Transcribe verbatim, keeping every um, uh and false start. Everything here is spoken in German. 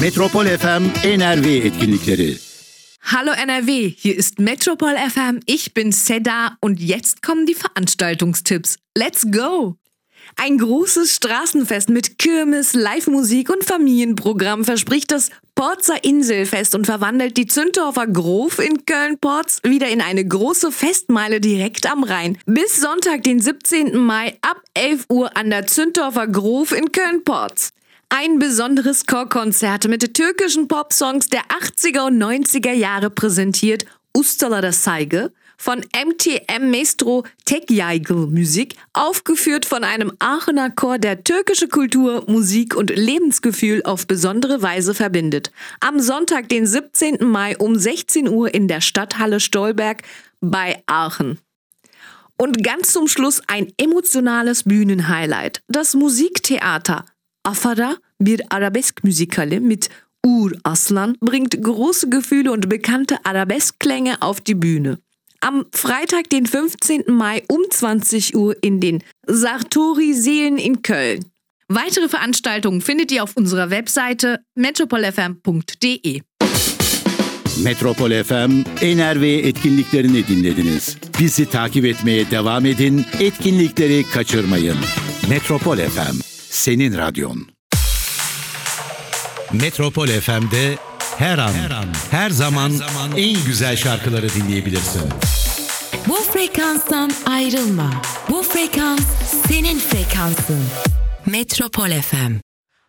Metropol F M N R W etkinlikleri. Hallo N R W, hier ist Metropol F M, ich bin Seda und jetzt kommen die Veranstaltungstipps. Let's go! Ein großes Straßenfest mit Kirmes, Live-Musik und Familienprogramm verspricht das Porzer Inselfest und verwandelt die Zündorfer Grof in Köln-Porz wieder in eine große Festmeile direkt am Rhein. Bis Sonntag, den siebzehnten Mai ab elf Uhr an der Zündorfer Grof in Köln-Porz. Ein besonderes Chorkonzert mit türkischen Popsongs der achtziger und neunziger Jahre präsentiert Ustalara Saygı von M T M Maestro Tek Yaygıl Musik, aufgeführt von einem Aachener Chor, der türkische Kultur, Musik und Lebensgefühl auf besondere Weise verbindet. Am Sonntag, den siebzehnten Mai um sechzehn Uhr in der Stadthalle Stolberg bei Aachen. Und ganz zum Schluss ein emotionales Bühnenhighlight. Das Musiktheater Afara, bir Arabesk Müzikali mit Uğur Aslan, bringt große Gefühle und bekannte Arabeskklänge auf die Bühne. Am Freitag, den fünfzehnten Mai um zwanzig Uhr in den Sartori-Seelen in Köln. Weitere Veranstaltungen findet ihr auf unserer Webseite metropol f m punkt d e. Metropol F M N R W etkinliklerini dinlediniz. Bizi takip etmeye devam edin, etkinlikleri kaçırmayın. Metropol F M, senin radyon. Metropol F M'de her an, her an, her zaman, her zaman en güzel şarkıları dinleyebilirsin. Bu frekanstan ayrılma. Bu frekans senin frekansın. Metropol F M.